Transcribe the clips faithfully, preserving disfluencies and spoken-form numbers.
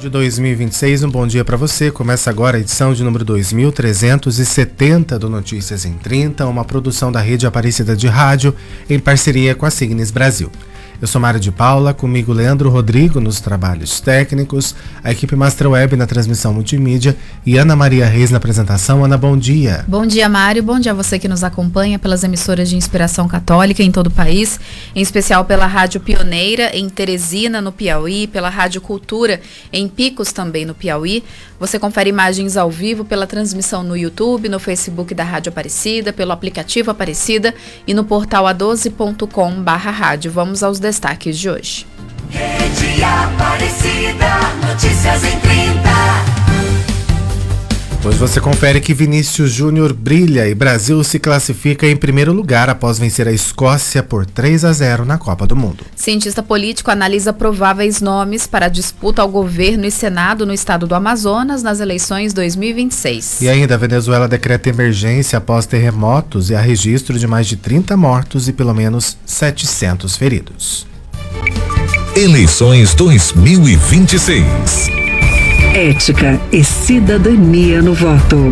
De dois mil e vinte e seis, um bom dia para você. Começa agora a edição de número dois mil trezentos e setenta do Notícias em trinta, uma produção da Rede Aparecida de Rádio em parceria com a Signes Brasil. Eu sou Mário de Paula, comigo Leandro Rodrigo nos trabalhos técnicos, a equipe Master Web na transmissão multimídia e Ana Maria Reis na apresentação. Ana, bom dia. Bom dia, Mário. Bom dia a você que nos acompanha pelas emissoras de inspiração católica em todo o país, em especial pela Rádio Pioneira em Teresina, no Piauí, pela Rádio Cultura em Picos, também no Piauí. Você confere imagens ao vivo pela transmissão no YouTube, no Facebook da Rádio Aparecida, pelo aplicativo Aparecida e no portal a doze ponto com barra rádio. Vamos aos destaques de hoje. Rede Aparecida, notícias em trinta. Hoje você confere que Vinícius Júnior brilha e Brasil se classifica em primeiro lugar após vencer a Escócia por três a zero na Copa do Mundo. Cientista político analisa prováveis nomes para a disputa ao governo e Senado no estado do Amazonas nas eleições dois mil e vinte e seis. E ainda a Venezuela decreta emergência após terremotos e há registro de mais de trinta mortos e pelo menos setecentos feridos. Eleições dois mil e vinte e seis. Ética e cidadania no voto.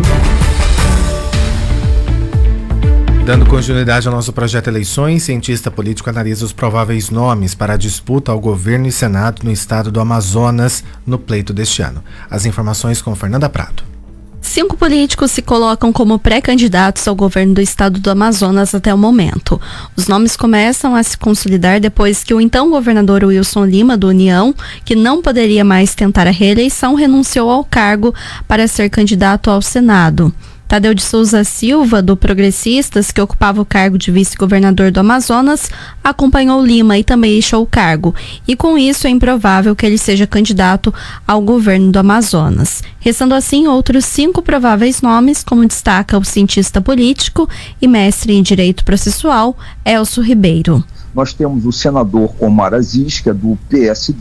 Dando continuidade ao nosso projeto Eleições, cientista político analisa os prováveis nomes para a disputa ao governo e Senado no estado do Amazonas no pleito deste ano. As informações com Fernanda Prado. Cinco políticos se colocam como pré-candidatos ao governo do estado do Amazonas até o momento. Os nomes começam a se consolidar depois que o então governador Wilson Lima, do União, que não poderia mais tentar a reeleição, renunciou ao cargo para ser candidato ao Senado. Tadeu de Souza Silva, do Progressistas, que ocupava o cargo de vice-governador do Amazonas, acompanhou Lima e também deixou o cargo. E com isso é improvável que ele seja candidato ao governo do Amazonas. Restando assim outros cinco prováveis nomes, como destaca o cientista político e mestre em Direito Processual, Elcio Ribeiro. Nós temos o senador Omar Aziz, que é do P S D,